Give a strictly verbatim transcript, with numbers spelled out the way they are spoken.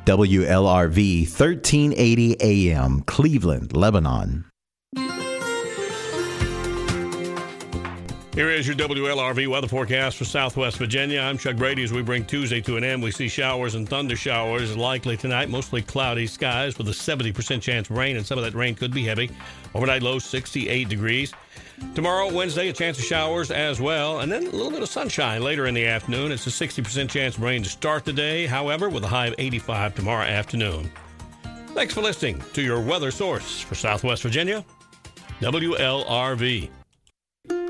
W L R V, thirteen eighty A M, Cleveland, Lebanon. Here is your W L R V weather forecast for Southwest Virginia. I'm Chuck Brady. As we bring Tuesday to an end, we see showers and thunder showers likely tonight. Mostly cloudy skies with a seventy percent chance of rain, and some of that rain could be heavy. Overnight low sixty-eight degrees. Tomorrow, Wednesday, a chance of showers as well, and then a little bit of sunshine later in the afternoon. It's a sixty percent chance of rain to start the day, however, with a high of eighty-five tomorrow afternoon. Thanks for listening to your weather source for Southwest Virginia, W L R V.